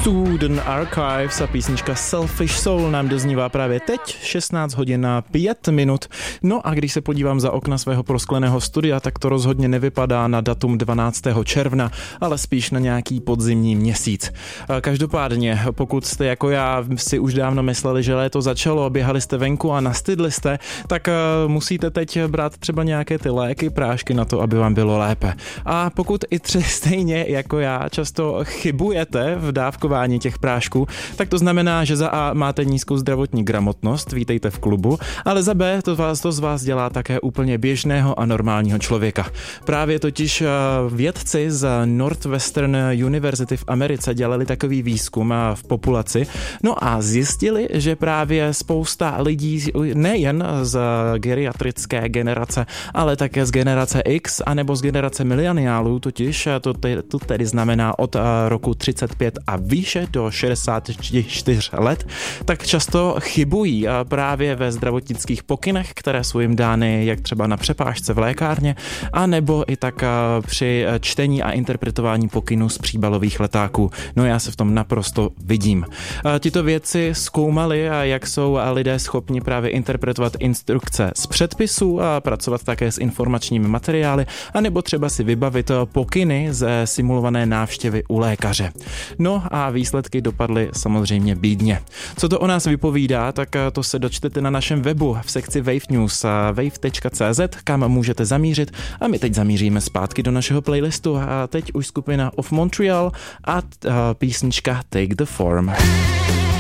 Student Archives a písnička Selfish Soul nám doznívá právě teď, 16 hodin a 5 minut. No a když se podívám za okna svého proskleného studia, tak to rozhodně nevypadá na datum 12. června, ale spíš na nějaký podzimní měsíc. Každopádně, pokud jste jako já si už dávno mysleli, že léto začalo, běhali jste venku a nastydli jste, tak musíte teď brát třeba nějaké ty léky, prášky na to, aby vám bylo lépe. A pokud i stejně jako já často chybujete v dávkování těch prášků, tak to znamená, že za A máte nízkou zdravotní gramotnost, vítejte v klubu, ale za B to z vás dělá také úplně běžného a normálního člověka. Právě totiž vědci z Northwestern University v Americe dělali takový výzkum v populaci, no a zjistili, že právě spousta lidí nejen z geriatrické generace, ale také z generace X anebo z generace mileniálů, totiž to tedy znamená od roku 35 a výše do 64 let, tak často chybují právě ve zdravotnických pokynech, které jsou jim dány jak třeba na přepážce v lékárně, anebo i tak při čtení a interpretování pokynů z příbalových letáků. No já se v tom naprosto vidím. Tito vědci zkoumali, jak jsou lidé schopni právě interpretovat instrukce z předpisů a pracovat také s informačními materiály, anebo třeba si vybavit pokyny ze simulované návštěvy u lékaře. No a výsledky dopadly samozřejmě bídně. Co to o nás vypovídá, tak to se dočtete na našem webu v sekci Wave News wave.cz, kam můžete zamířit a my teď zamíříme zpátky do našeho playlistu a teď už skupina Of Montreal a písnička Take the Form.